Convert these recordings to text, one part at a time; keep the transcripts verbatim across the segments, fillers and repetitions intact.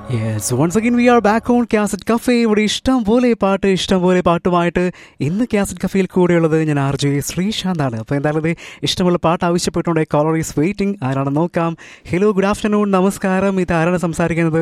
Yes, once again we are back on Cassette Cafe. ഇവിടെ ഇഷ്ടം പോലെ പാട്ട് ഇഷ്ടം പോലെ പാട്ടുമായിട്ട് ഇന്ന് കാസറ്റ് കഫേയിൽ കൂടെയുള്ളത് ഞാൻ ആർ ജെ ശ്രീശാന്താണ്. അപ്പോൾ എന്തായാലും ഇത് ഇഷ്ടമുള്ള പാട്ട് ആവശ്യപ്പെട്ടുകൊണ്ട് കോളർ ഈസ് വെയിറ്റിംഗ്. ആരാണെന്ന് നോക്കാം. ഹലോ, ഗുഡ് ആഫ്റ്റർനൂൺ, നമസ്കാരം. ഇത് ആരാണ് സംസാരിക്കുന്നത്?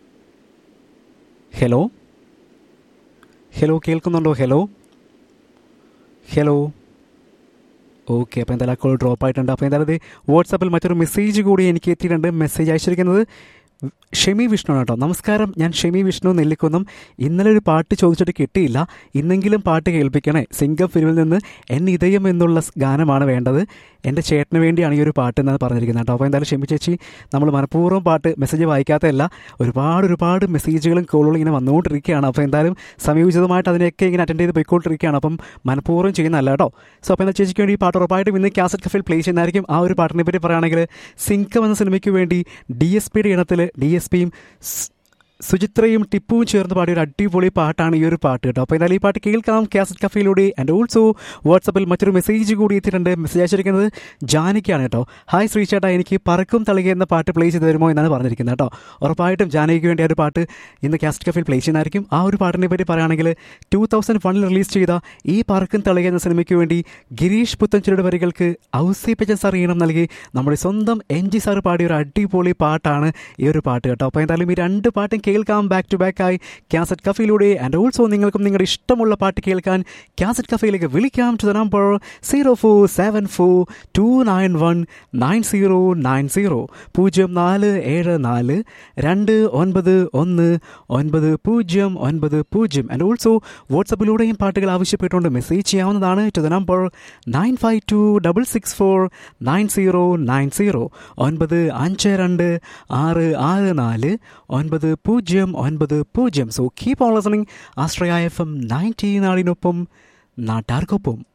ഹലോ ഹലോ കേൾക്കുന്നുണ്ടോ? Hello hello okay. അപ്പോൾ എന്തായാലും ആ കോൾ ഡ്രോപ്പ് ആയിട്ടുണ്ട്. അപ്പോൾ എന്തായാലും ഇത് വാട്സാപ്പിൽ മറ്റൊരു മെസ്സേജ് കൂടി എനിക്ക് എത്തിയിട്ടുണ്ട്. മെസ്സേജ് അയച്ചിരിക്കുന്നത് ഷെമി വിഷ്ണു കേട്ടോ. നമസ്കാരം, ഞാൻ ഷെമി വിഷ്ണു നെല്ലിക്കുന്നം. ഇന്നലെ ഒരു പാട്ട് ചോദിച്ചിട്ട് കിട്ടിയില്ല, ഇന്നെങ്കിലും പാട്ട് കേൾപ്പിക്കണേ. സിംഗം ഫിലിമിൽ നിന്ന് എൻ ഇതയം എന്നുള്ള ഗാനമാണ് വേണ്ടത്. എൻ്റെ ചേട്ടന് വേണ്ടിയാണ് ഈ ഒരു പാട്ട് എന്നാണ് പറഞ്ഞിരിക്കുന്നത് കേട്ടോ. അപ്പോൾ എന്തായാലും ഷെമി ചേച്ചി, നമ്മൾ മനഃപൂർവ്വം പാട്ട് മെസ്സേജ് വായിക്കാത്തതല്ല, ഒരുപാട് ഒരുപാട് മെസ്സേജുകളും കോളുകളും ഇങ്ങനെ വന്നുകൊണ്ടിരിക്കുകയാണ്. അപ്പോൾ എന്തായാലും സമയോചിതമായിട്ട് അതിനെയൊക്കെ ഇങ്ങനെ അറ്റൻഡ് ചെയ്ത് പോയിക്കൊണ്ടിരിക്കുകയാണ്. അപ്പം മനഃപൂർവ്വം ചെയ്യുന്നതല്ല കേട്ടോ. സോ അപ്പോൾ എന്താ ചേച്ചിക്ക് വേണ്ടി ഈ പാട്ട് ഉറപ്പായിട്ടും ഇന്ന് കാസറ്റ് കഫേയിൽ പ്ലേ ചെയ്യുന്നതായിരിക്കും. ആ ഒരു പാട്ടിനെ പറ്റി പറയുകയാണെങ്കിൽ, സിംഗം എന്ന സിനിമയ്ക്ക് വേണ്ടി ഡി എസ് പിയുടെ ഇനത്തിൽ ഡി എസ് പിയും സുചിത്രയും ടിപ്പുവും ചേർന്ന് പാടിയ ഒരു അടിപൊളി പാട്ടാണ് ഈ ഒരു പാട്ട് കേട്ടോ. അപ്പോൾ എന്തായാലും ഈ പാട്ട് കേൾക്കാം കാസറ്റ് കഫേയിലൂടെ. ആൻഡ് ഓൾസോ വാട്സപ്പിൽ മറ്റൊരു മെസ്സേജ് കൂടി എത്തിയിട്ടുണ്ട്. മെസ്സേജ് അയച്ചിരിക്കുന്നത് ജാനകിയാണ് കേട്ടോ. ഹായ് ശ്രീചേട്ടാ, എനിക്ക് പറക്കും തളിക എന്ന പാട്ട് പ്ലേ ചെയ്ത് തരുമോ എന്നാണ് പറഞ്ഞിരിക്കുന്നത് കേട്ടോ. ഉറപ്പായിട്ടും ജാനകിക്ക് വേണ്ടി ആ ഒരു പാട്ട് ഇന്ന് കാസറ്റ് കഫേയിൽ പ്ലേ ചെയ്യുന്നതായിരിക്കും. ആ ഒരു പാട്ടിനെ പറ്റി പറയുകയാണെങ്കിൽ, ടൂ തൗസൻഡ് വണ്ണിൽ റിലീസ് ചെയ്ത ഈ പറക്കും തളിക എന്ന സിനിമയ്ക്ക് വേണ്ടി ഗിരീഷ് പുത്തൻചിരുടെ വരികൾക്ക് ഔസേപ്പച്ചൻ സാർ ഈണം നൽകി നമ്മുടെ സ്വന്തം എൻ ജി സാർ പാടിയ ഒരു അടിപൊളി പാട്ടാണ് ഈ ഒരു പാട്ട് കേട്ടോ. അപ്പോൾ എന്തായാലും ഈ രണ്ട് പാട്ടും കേൾക്കാം ബാക്ക് ടു ബാക്ക് ആയി കാസറ്റ് കഫേയിലൂടെ. ആൻഡ് ഓൾസോ നിങ്ങൾക്കും നിങ്ങളുടെ ഇഷ്ടമുള്ള പാട്ട് കേൾക്കാൻ കാസറ്റ് കഫേയിലേക്ക് വിളിക്കാം to the number zero four seven four to nine one nine zero nine zero പൂജ്യം നാല് ഏഴ് നാല് രണ്ട് ഒൻപത് ഒന്ന് ഒൻപത് പൂജ്യം ഒൻപത് പൂജ്യം. ആൻഡ് ഓൾസോ വാട്സപ്പിലൂടെയും പാട്ടുകൾ ആവശ്യപ്പെട്ടുകൊണ്ട് മെസ്സേജ് ചെയ്യാവുന്നതാണ് to the number nine five to double six four nine zero nine zero ഒൻപത് അഞ്ച് രണ്ട് ആറ് ആറ് നാല് ഒൻപത് പൂജ്യം ഒൻപത് പൂജ്യം. So keep on listening Ashraya F M ninety നാടിനൊപ്പം നാട്ടാർക്കൊപ്പം.